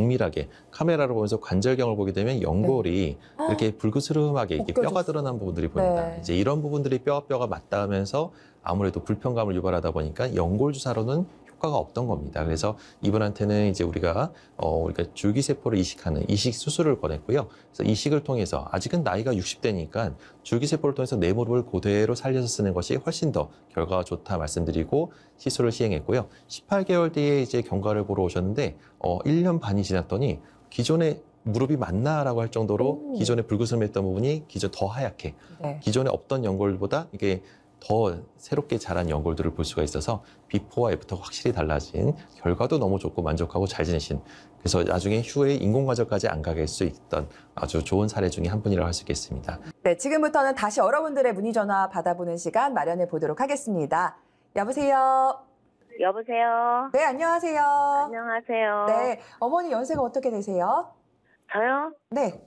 정밀하게 카메라로 보면서 관절경을 보게 되면 연골이 이렇게 불그스름하게 이렇게 뼈가 드러난 부분들이 보입니다. 이제 이런 부분들이 뼈가 맞닿으면서 아무래도 불편감을 유발하다 보니까 연골 주사로는 효과가 없던 겁니다. 그래서 이분한테는 이제 우리가 줄기세포를 이식하는 이식 수술을 권했고요. 그래서 이식을 통해서 아직은 나이가 60대니까 줄기세포를 통해서 내 무릎을 그대로 살려서 쓰는 것이 훨씬 더 결과가 좋다 말씀드리고 시술을 시행했고요. 18개월 뒤에 이제 경과를 보러 오셨는데 1년 반이 지났더니 기존에 무릎이 맞나라고 할 정도로 기존에 불구스름했던 부분이 기존 더 하얗게 기존에 없던 연골보다 이게 더 새롭게 자란 연골들을 볼 수가 있어서 비포와 애프터가 확실히 달라진 결과도 너무 좋고 만족하고 잘 지내신 그래서 나중에 휴에 인공관절까지 안 가게 할 수 있던 아주 좋은 사례 중에 한 분이라고 할 수 있겠습니다. 네, 지금부터는 다시 여러분들의 문의 전화 받아보는 시간 마련해 보도록 하겠습니다. 여보세요? 여보세요? 네, 안녕하세요. 안녕하세요. 네, 어머니 연세가 어떻게 되세요? 저요? 네.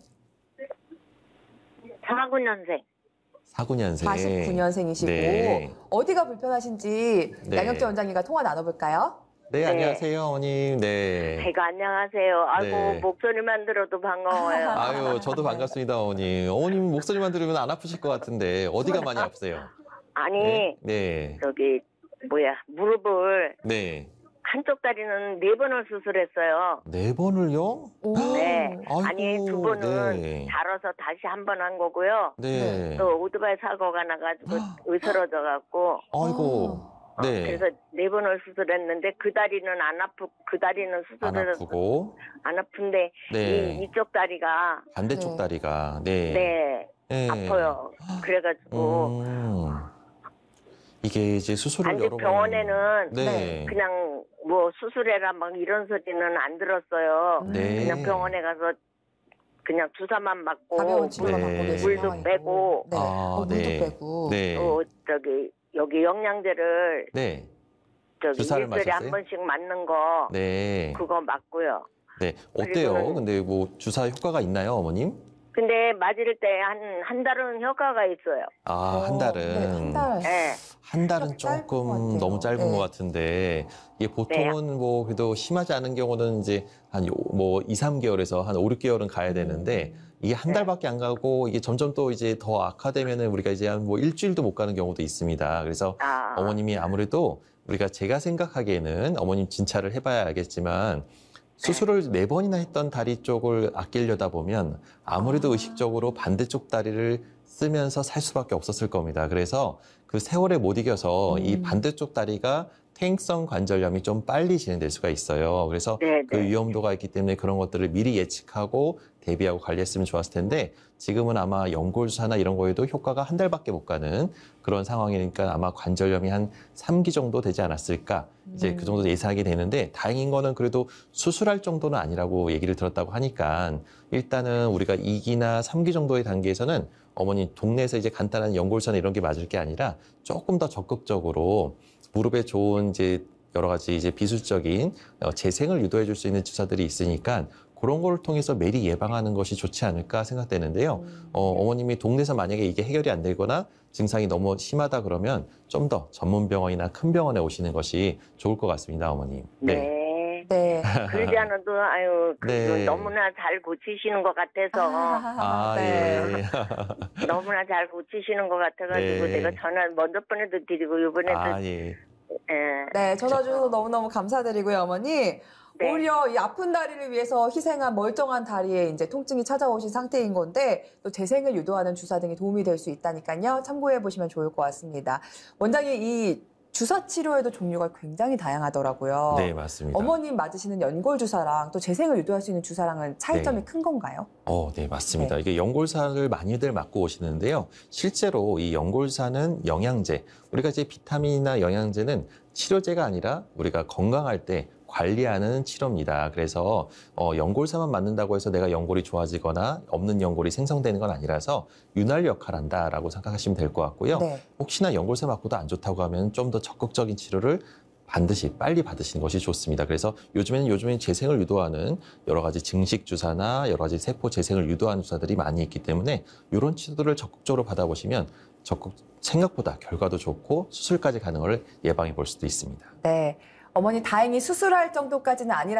49년생. 49년생. 49년생이시고 네. 어디가 불편하신지 네. 양혁재 원장님과 통화 나눠볼까요? 네, 안녕하세요, 어머님. 네. 아이고, 안녕하세요. 아이고, 네. 목소리만 들어도 반가워요. 아유, 저도 반갑습니다, 어머님. 어머님 목소리만 들으면 안 아프실 것 같은데 어디가 많이 아프세요? 아니, 네. 무릎을 네. 한쪽 다리는 4번을 수술했어요. 4번을요? 네. 아이고, 아니, 2번은 네. 다뤄서 다시 한 번 한 거고요. 네. 또 오토바이 사고가 나가지고 으스러져갖고. 아이고. 네. 그래서 4번을 수술했는데 그 다리는 그 다리는 안 수술을 아프고. 안 아픈데 네. 이쪽 다리가 반대쪽 네. 다리가. 네. 네, 네. 아파요. 그래가지고 이게 이제 수술을 아직 여러 번. 병원에는 네. 그냥 뭐 수술해라 막 이런 소리는 안 들었어요. 네. 그냥 병원에 가서 그냥 주사만 맞고 가벼운 치료만 네. 받고 계신 물도 상황이고. 빼고 네. 물도 네. 빼고. 네. 또 여기 영양제를 네. 주사를 일주일에 한 맞았어요? 번씩 맞는 거 네. 그거 맞고요. 네. 어때요? 그리고는- 근데 뭐 주사 효과가 있나요, 어머님? 근데 맞을 때 한 달은 효과가 있어요. 아, 한 달은. 네, 한 달. 네. 한 달은 짧은 것 조금 같아요. 너무 짧은 네. 것 같은데 이게 보통은 뭐 그래도 심하지 않은 경우는 이제 한 뭐 2, 3개월에서 한 5, 6개월은 가야 되는데 이게 한 달밖에 안 가고 이게 점점 또 이제 더 악화되면은 우리가 이제 한 뭐 일주일도 못 가는 경우도 있습니다. 그래서 아. 어머님이 아무래도 제가 생각하기에는 어머님 진찰을 해봐야 알겠지만 수술을 4번이나 했던 다리 쪽을 아끼려다 보면 아무래도 의식적으로 반대쪽 다리를 쓰면서 살 수밖에 없었을 겁니다. 그래서 그 세월에 못 이겨서 이 반대쪽 다리가 퇴행성 관절염이 좀 빨리 진행될 수가 있어요. 그래서 네, 그 네. 위험도가 있기 때문에 그런 것들을 미리 예측하고 대비하고 관리했으면 좋았을 텐데 지금은 아마 연골주사나 이런 거에도 효과가 한 달밖에 못 가는 그런 상황이니까 아마 관절염이 한 3기 정도 되지 않았을까 이제 그 정도 예상하게 되는데 다행인 거는 그래도 수술할 정도는 아니라고 얘기를 들었다고 하니까 일단은 우리가 2기나 3기 정도의 단계에서는 어머니 동네에서 이제 간단한 연골주사나 이런 게 맞을 게 아니라 조금 더 적극적으로 무릎에 좋은 이제 여러 가지 이제 비술적인 재생을 유도해 줄 수 있는 주사들이 있으니까 그런 거를 통해서 미리 예방하는 것이 좋지 않을까 생각되는데요. 어머님이 동네에서 만약에 이게 해결이 안 되거나 증상이 너무 심하다 그러면 좀 더 전문 병원이나 큰 병원에 오시는 것이 좋을 것 같습니다, 어머님. 네. 네. 그러지 않아도 네. 너무나 잘 고치시는 것 같아서 예. 너무나 잘 고치시는 것 같아가지고 네. 내가 전화 먼저 번에도 드리고 이번에도 예. 예. 네, 전화 주셔서 너무너무 감사드리고요, 어머니. 네. 오히려 이 아픈 다리를 위해서 희생한 멀쩡한 다리에 이제 통증이 찾아오신 상태인 건데 또 재생을 유도하는 주사 등이 도움이 될 수 있다니까요. 참고해 보시면 좋을 것 같습니다. 원장님, 이 주사 치료에도 종류가 굉장히 다양하더라고요. 네, 맞습니다. 어머님 맞으시는 연골 주사랑 또 재생을 유도할 수 있는 주사랑은 차이점이 네. 큰 건가요? 네, 맞습니다. 이게 연골주사를 많이들 맞고 오시는데요. 실제로 이 연골주사는 영양제, 우리가 이제 비타민이나 영양제는 치료제가 아니라 우리가 건강할 때 관리하는 치료입니다. 그래서 연골주사만 맞는다고 해서 내가 연골이 좋아지거나 없는 연골이 생성되는 건 아니라서 윤활 역할을 한다라고 생각하시면 될 것 같고요. 네. 혹시나 연골주사 맞고도 안 좋다고 하면 좀 더 적극적인 치료를 반드시 빨리 받으시는 것이 좋습니다. 그래서 요즘에는 재생을 유도하는 여러 가지 증식 주사나 여러 가지 세포 재생을 유도하는 주사들이 많이 있기 때문에 이런 치료들을 적극적으로 받아보시면 생각보다 결과도 좋고 수술까지 가는 걸 예방해 볼 수도 있습니다. 네. 어머니 다행히 수술할 정도까지는 아니라